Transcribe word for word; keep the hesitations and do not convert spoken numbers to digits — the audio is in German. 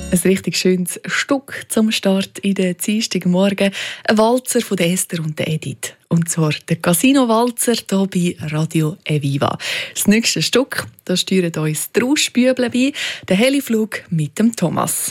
Ein richtig schönes Stück zum Start in den Dienstagmorgen. Ein Walzer von der Esther und der Edith. Und zwar der Casino-Walzer hier bei Radio Eviva. Das nächste Stück, da steuert uns die Rauschbüble bei, der Heliflug mit dem Thomas.